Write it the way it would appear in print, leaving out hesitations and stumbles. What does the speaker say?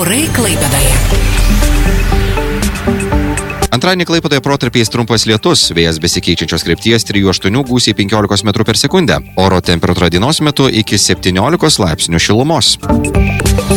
Orai Klaipėdoje. Antradienį Klaipėdoje protarpiais trumpas lietus, vėjas besikeičiančios krypties 3-8 gūsiai 15 m/s. Oro temperatūra dienos metu iki 17 laipsnių šilumos.